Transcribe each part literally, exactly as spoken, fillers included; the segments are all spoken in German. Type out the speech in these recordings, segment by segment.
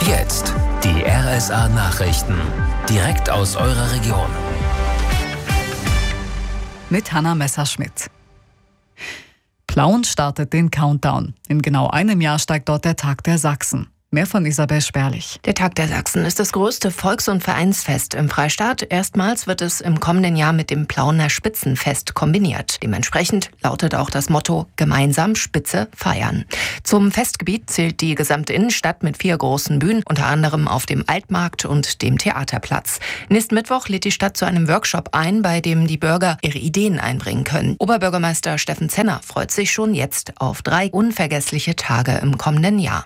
jetzt die R S A-Nachrichten. Direkt aus eurer Region. Mit Hanna Messerschmidt. Plauen startet den Countdown. In genau einem Jahr steigt dort der Tag der Sachsen. Mehr von Isabel Sperlich. Der Tag der Sachsen ist das größte Volks- und Vereinsfest im Freistaat. Erstmals wird es im kommenden Jahr mit dem Plauener Spitzenfest kombiniert. Dementsprechend lautet auch das Motto Gemeinsam Spitze feiern. Zum Festgebiet zählt die gesamte Innenstadt mit vier großen Bühnen, unter anderem auf dem Altmarkt und dem Theaterplatz. Nächsten Mittwoch lädt die Stadt zu einem Workshop ein, bei dem die Bürger ihre Ideen einbringen können. Oberbürgermeister Steffen Zenner freut sich schon jetzt auf drei unvergessliche Tage im kommenden Jahr.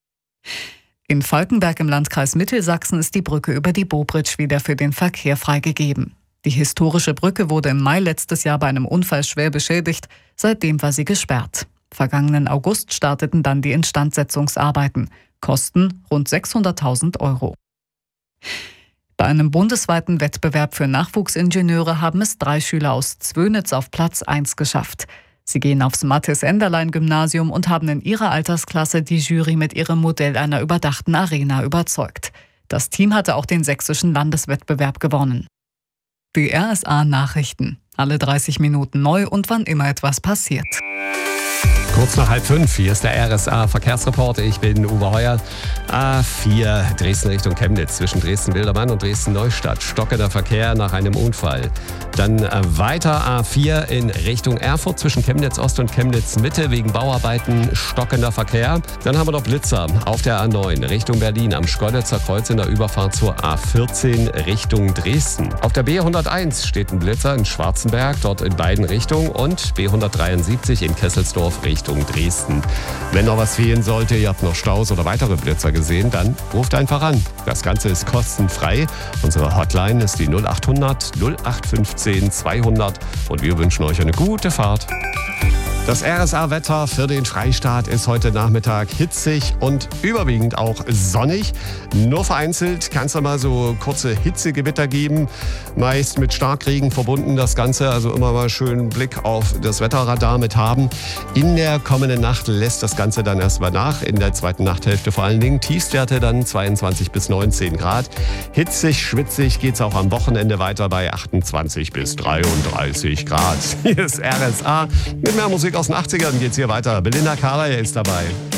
In Falkenberg im Landkreis Mittelsachsen ist die Brücke über die Bobritsch wieder für den Verkehr freigegeben. Die historische Brücke wurde im Mai letztes Jahr bei einem Unfall schwer beschädigt. Seitdem war sie gesperrt. Vergangenen August starteten dann die Instandsetzungsarbeiten. Kosten rund sechshunderttausend Euro. Bei einem bundesweiten Wettbewerb für Nachwuchsingenieure haben es drei Schüler aus Zwönitz auf Platz eins geschafft. Sie gehen aufs Mathis-Enderlein-Gymnasium und haben in ihrer Altersklasse die Jury mit ihrem Modell einer überdachten Arena überzeugt. Das Team hatte auch den sächsischen Landeswettbewerb gewonnen. Die R S A-Nachrichten. Alle dreißig Minuten neu und wann immer etwas passiert. Kurz nach halb fünf, hier ist der R S A-Verkehrsreporter. Ich bin Uwe Heuer. A vier Dresden Richtung Chemnitz, zwischen Dresden-Wildermann und Dresden-Neustadt. Stockender Verkehr nach einem Unfall. Dann weiter A vier in Richtung Erfurt, zwischen Chemnitz-Ost und Chemnitz-Mitte, wegen Bauarbeiten stockender Verkehr. Dann haben wir noch Blitzer auf der A neun Richtung Berlin, am Schkeuditzer Kreuz in der Überfahrt zur A vierzehn Richtung Dresden. Auf der B hunderteins steht ein Blitzer in Schwarzenberg, dort in beiden Richtungen, und B hundertdreiundsiebzig in Kesselsdorf Richtung Dresden. Wenn noch was fehlen sollte, ihr habt noch Staus oder weitere Blitzer gesehen, dann ruft einfach an. Das Ganze ist kostenfrei. Unsere Hotline ist die null acht hundert null acht fünfzehn zweihundert und wir wünschen euch eine gute Fahrt. Das R S A-Wetter für den Freistaat ist heute Nachmittag hitzig und überwiegend auch sonnig. Nur vereinzelt kann es da mal so kurze Hitzegewitter geben, meist mit Starkregen verbunden das Ganze, also immer mal schön Blick auf das Wetterradar mit haben. In der kommenden Nacht lässt das Ganze dann erstmal nach, in der zweiten Nachthälfte vor allen Dingen. Tiefstwerte dann zweiundzwanzig bis neunzehn Grad. Hitzig, schwitzig geht es auch am Wochenende weiter bei achtundzwanzig bis dreiunddreißig Grad. Hier ist R S A mit mehr Musik aus den achtzigern geht's hier weiter. Belinda Carlisle ist dabei.